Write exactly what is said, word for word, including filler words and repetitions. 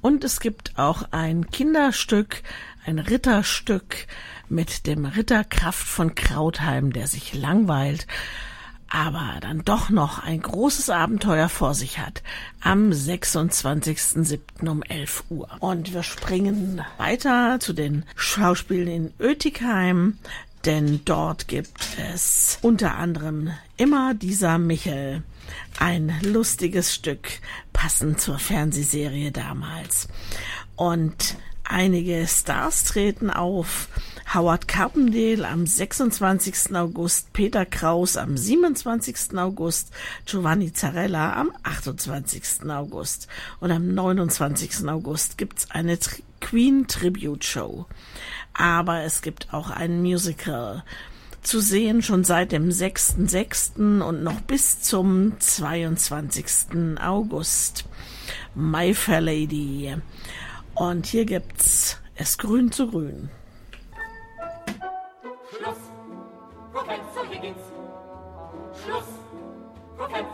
Und es gibt auch ein Kinderstück, ein Ritterstück mit dem Ritter Kraft von Krautheim, der sich langweilt, aber dann doch noch ein großes Abenteuer vor sich hat, am sechsundzwanzigsten siebten um elf Uhr. Und wir springen weiter zu den Schauspielen in Oetikheim, denn dort gibt es unter anderem Immer dieser Michel, ein lustiges Stück, passend zur Fernsehserie damals. Und einige Stars treten auf. Howard Carpendale am sechsundzwanzigsten August, Peter Kraus am siebenundzwanzigsten August, Giovanni Zarella am achtundzwanzigsten August. Und am neunundzwanzigsten August gibt's eine Tri- Queen Tribute Show. Aber es gibt auch ein Musical. Zu sehen schon seit dem sechsten sechsten und noch bis zum zweiundzwanzigsten August. My Fair Lady. Und hier gibt's Es grün zu grün. Schluss! Professor Higgins! Schluss! Professor